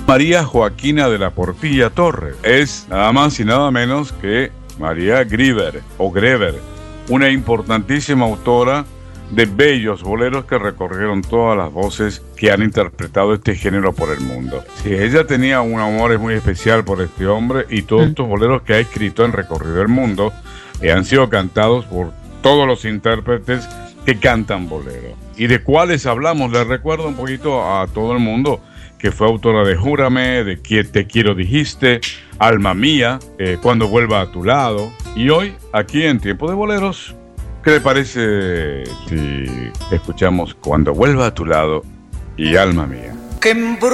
María Joaquina de la Portilla Torres. Es nada más y nada menos que María Grever, una importantísima autora de bellos boleros que recorrieron todas las voces que han interpretado este género por el mundo. Sí, ella tenía un amor muy especial por este hombre, y todos estos boleros que ha escrito han recorrido el mundo han sido cantados por todos los intérpretes que cantan bolero. ¿Y de cuáles hablamos? Les recuerdo un poquito a todo el mundo que fue autora de Júrame, de Te quiero dijiste, Alma mía, Cuando vuelva a tu lado. Y hoy, aquí en Tiempo de Boleros, ¿qué le parece si escuchamos Cuando vuelva a tu lado y Alma mía?